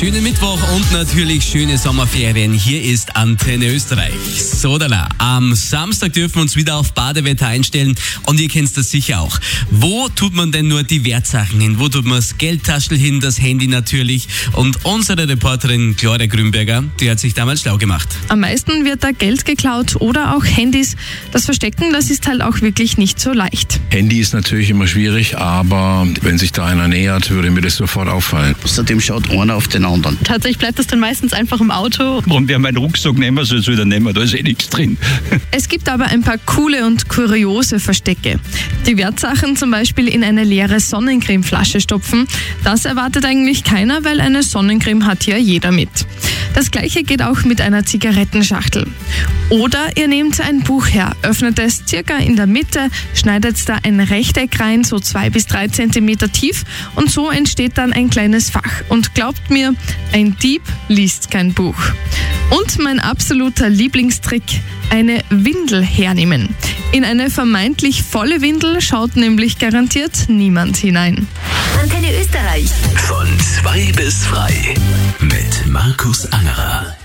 schönen Mittwoch und natürlich schöne Sommerferien. Hier ist Antenne Österreich. Sodala, am Samstag dürfen wir uns wieder auf Badewetter einstellen und ihr kennt das sicher auch. Wo tut man denn nur die Wertsachen hin? Wo tut man das Geldtaschel hin, das Handy natürlich? Und unsere Reporterin Gloria Grünberger, die hat sich damals schlau gemacht. Am meisten wird da Geld geklaut oder auch Handys. Das Verstecken, das ist halt auch wirklich nicht so leicht. Handy ist natürlich immer schwierig, aber wenn sich da einer nähert, würde mir das sofort auffallen. Außerdem schaut einer auf den anderen. Tatsächlich bleibt das dann meistens einfach im Auto. Und wer meinen Rucksack nehmen soll, wieder nehmen, da ist eh nichts drin. Es gibt aber ein paar coole und kuriose Verstecke. Die Wertsachen zum Beispiel in eine leere Sonnencremeflasche stopfen, das erwartet eigentlich keiner, weil eine Sonnencreme hat ja jeder mit. Das gleiche geht auch mit einer Zigarettenschachtel. Oder ihr nehmt ein Buch her, öffnet es circa in der Mitte, schneidet da ein Rechteck rein, so 2 bis 3 Zentimeter tief und so entsteht dann ein kleines Fach. Und glaubt mir, ein Dieb liest kein Buch. Und mein absoluter Lieblingstrick, eine Windel hernehmen. In eine vermeintlich volle Windel schaut nämlich garantiert niemand hinein. Antenne Österreich. Von 2 bis frei mit Markus Angerer.